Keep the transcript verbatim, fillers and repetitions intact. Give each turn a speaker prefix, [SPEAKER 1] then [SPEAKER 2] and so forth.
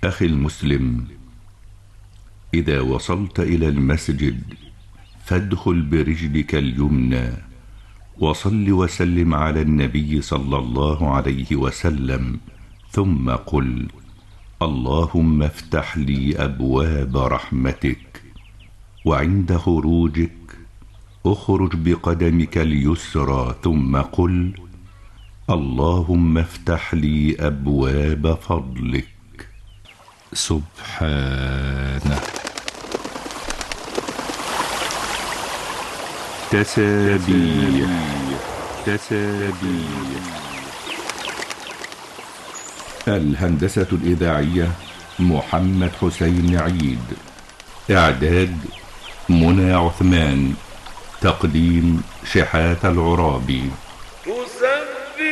[SPEAKER 1] أخي المسلم، إذا وصلت إلى المسجد فادخل برجلك اليمنى وصل وسلم على النبي صلى الله عليه وسلم، ثم قل: اللهم افتح لي أبواب رحمتك. وعند خروجك اخرج بقدمك اليسرى ثم قل: اللهم افتح لي أبواب فضلك. سبحانه. تسابيح تسابيح. الهندسة الإذاعية محمد حسين عيد. إعداد منى عثمان. تقديم شحات العرابي.